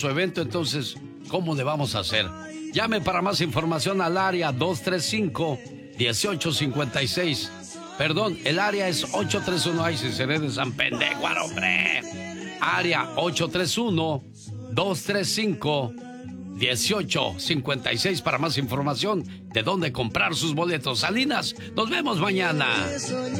su evento, entonces, ¿cómo le vamos a hacer? Llame para más información al área 235-1856. Perdón, el área es 831. Ay, si seré de San Pendeguar, hombre. Área 831-235-1856 para más información de dónde comprar sus boletos. Salinas, nos vemos mañana.